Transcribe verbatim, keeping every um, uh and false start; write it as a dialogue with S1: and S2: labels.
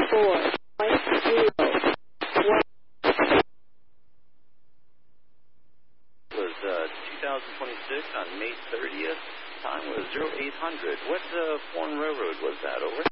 S1: four point zero one.
S2: Was uh, two thousand twenty-six on May thirtieth. Time was zero eight hundred. What uh, foreign railroad was that? Over.